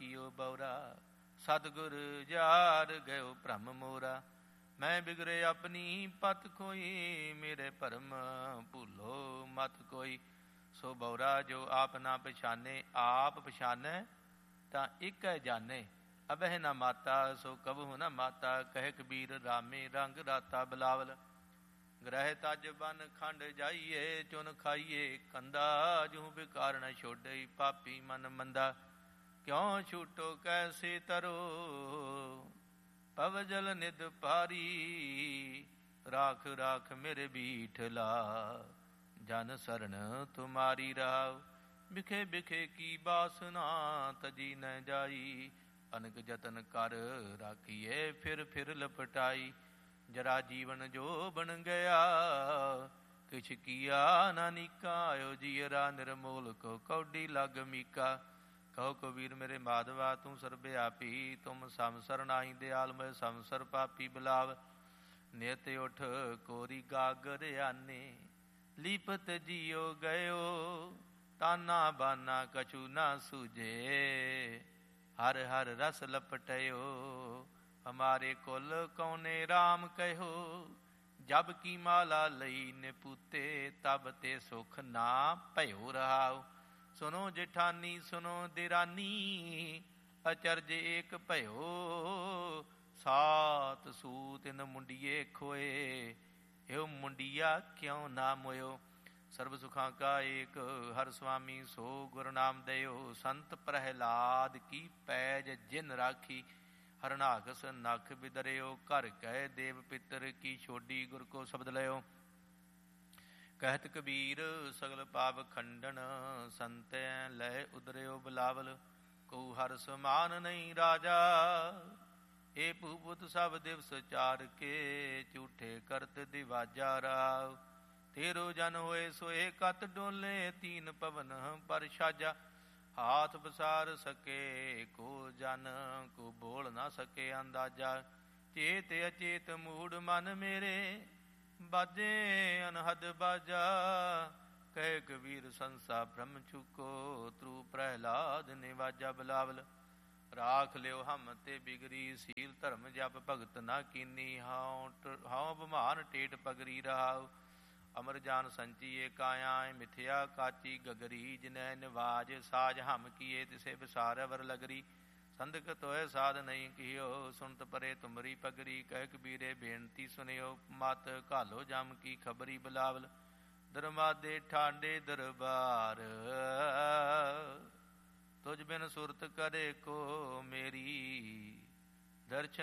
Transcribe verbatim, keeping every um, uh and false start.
ਕੀਓ ਬਉਰਾ, ਸਤਿਗੁਰ ਜਾਰ ਗਇਓ ਭ੍ਰਮ ਮੋਰਾ। ਮੈਂ ਬਿਗੜੇ ਆਪਣੀ ਪਤ ਕੋਈ, ਮੇਰੇ ਭਰਮ ਭੁੱਲੋ ਮਤ ਕੋਈ। ਸੋ ਬਉਰਾ ਜੋ ਆਪ ਨਾ ਪਛਾਨੇ, ਆਪ ਪਛਾਨੈ ਤਾਂ ਇੱਕ ਹੈ ਜਾਣੇ। ਅਬਹਿ ਨਾ ਮਾਤਾ ਸੋ ਕਬਹੁ ਨਾ ਮਾਤਾ, ਕਹਿ ਕਬੀਰ ਰਾਮੇ ਰੰਗ ਰਾਤਾ ਬਿਲਾਵਲ। ਗ੍ਰਹਿ ਤਜ ਬਨ ਖੰਡ ਜਾਈਏ, ਚੁਨ ਖਾਈਏ ਕੰਦਾ, ਜੂ ਬਿਕਾਰ ਨ ਛੋਡਈ ਪਾਪੀ ਮਨ ਮੰਦਾ। ਕਿਉ ਛੂਟੋ ਕੈਸੇ ਤਰੋ, ਪਵ ਜਲ ਨਿਧ ਭਾਰੀ, ਰਾਖ ਰਾਖ ਮੇਰੇ ਬੀਠਲਾ, ਜਨ ਸਰਣ ਤੁਮਾਰੀ ਰਾਵ। ਬਿਖੇ ਬਿਖੇ ਕੀ ਬਾਸਨਾ, ਤਜੀ ਨ ਜਾਈ, ਅਨਕ ਜਤਨ ਕਰ ਰਾਖੀਏ ਫਿਰ ਫਿਰ ਲਪਟਾਈ। ਜਰਾ ਜੀਵਨ ਜੋ ਬਣ ਗਿਆ, ਕਿਛ ਕੀਆ ਨਾ ਨੀਕਾ, ਆਇਓ ਜੀਅਰਾ ਨਿਰਮੋਲ ਕੋ ਕੌਡੀ ਲਗ ਮੀਕਾ। ਕਹੋ ਕਬੀਰ ਮੇਰੇ ਮਾਧਵਾ ਤੂੰ ਸਰਬਿਆਪੀ, ਤੁਮ ਸੰਸਰ ਨਾਹੀ ਦਿਆਲ ਮੈਂ ਸੰਸਰ ਪਾਪੀ ਬਿਲਾਵ। ਨਿਤ ਉਠ ਕੋਰੀ ਗਾਗਰ ਆਨੇ, ਲੀਪਤ ਜੀਓ ਗਇਓ, ਤਾਨਾ ਬਾਨਾ ਕਛੂ ਨਾ ਸੂਝੇ, ਹਰ ਹਰ ਰਸ ਲਪਟਿਓ। ਹਮਾਰੇ ਕੁਲ ਕੌਨੇ ਰਾਮ ਕਹਿਓ, ਜਬ ਕੀ ਮਾਲਾ ਲਈ ਨਿਪੂਤੇ, ਤਬ ਤੇ ਸੁਖ ਨਾ ਭਇਓ ਰਹਾਉ। ਸੁਨੋ ਜੇਠਾਨੀ ਸੁਨੋ ਦਿਰਾਨੀ, ਅਚਰਜ ਏਕ ਭਇਓ, ਸਾਤ ਸੂਤ ਇਨ ਮੁੰਡੀਏ ਖੋਏ, ਇਹੋ ਮੁੰਡੀਆ ਕਿਉ ਨਾ ਮੋਇਓ। ਸਰਬ ਸੁਖਾਂ ਕਾ ਏਕ ਹਰ ਸੁਆਮੀ, ਸੋ ਗੁਰ ਨਾਮ ਦਇਓ। ਸੰਤ ਪ੍ਰਹਿਲਾਦ ਕੀ ਪੈਜ ਜਿਨ ਰਾਖੀ, ਹਰਨਾਕਸ ਨਖ ਬਿਦਰਿਓ, ਘਰ ਕਹਿ ਦੇਵ ਪਿੱਤਰ ਕੀ ਛੋਡੀ, ਗੁਰ ਕੋ ਸ਼ਬਦ ਲਇਓ। ਕਹਿਤ ਕਬੀਰ ਸਗਲ ਪਾਪ ਖੰਡਨ, ਸੰਤੈ ਲੈ ਉਦਰਿਓ ਬਿਲਾਵਲ। ਕਉ ਹਰ ਸਮਾਨ ਨਹੀਂ ਰਾਜਾ, ਏ ਭੂਪੁਤ ਸਭ ਦਿਵਸ ਚਾਰ ਕੇ, ਝੂਠੇ ਕਰਤ ਦਿਵਾਜਾ ਰਾਵ। ਤੇਰੋ ਜਨ ਹੋਏ ਸੋਏ ਕਤ ਡੋਲੇ, ਤੀਨ ਪਵਨ ਪਰ ਛਾਜਾ। ਹਾਥ ਬਸਾਰ ਸਕੇ ਕੋ ਜਨ, ਕੋ ਬੋਲ ਨਾ ਸਕੇ ਅੰਦਾਜ਼ਾ। ਚੇਤ ਅਚੇਤ ਮੂੜ ਮਨ ਮੇਰੇ, ਬਾਜੇ ਅਨਹਦ ਬਾਜਾ। ਕਹਿ ਕਬੀਰ ਸੰਸਾ ਬ੍ਰਹਮ ਚੁਕੋ, ਤ੍ਰੂ ਪ੍ਰਹਿਲਾਦ ਨਿਵਾਜਾ ਬਿਲਾਵਲ। ਰਾਖ ਲਿਓ ਹਮ ਤੇ ਬਿਗਰੀ, ਸੀਲ ਧਰਮ ਜਪ ਭਗਤ ਨਾ ਕੀਨੀ। ਹਾਉ ਹਾਉ ਬਿਮਾਨ ਟੇਟ ਪਗਰੀ ਰਹਾਉ, ਅਮਰ ਜਾਨ ਸੰਚੀਏ ਕਾਇਆ। ਮਿਥਿਆ ਕਾਚੀ ਗਗਰੀ, ਜਿਨੈ ਨਿਵਾਜ ਸਾਜ ਹਮ ਕੀਏ, ਤਿਸੇ ਵਿਸਾਰ ਵਰ ਲਗਰੀ। ਸੰਦਕ ਤੋਏ ਸਾਧ ਨਹੀਂ ਕੀਓ, ਸੁਨਤ ਪਰੇ ਤੁਮਰੀ ਪਗਰੀ। ਕਹਿ ਕਬੀਰੇ ਬੇਨਤੀ ਸੁਨਿਓ, ਮਤ ਘਾਲੋ ਜਮ ਕੀ ਖਬਰੀ ਬਿਲਾਵਲ। ਦਰਮਾਦੇ ਠਾਡੇ ਦਰਬਾਰ, ਤੁਝ ਬਿਨ ਸੁਰਤ ਕਰੇ ਕੋ ਮੇਰੀ। ਦਰਸ਼ਨ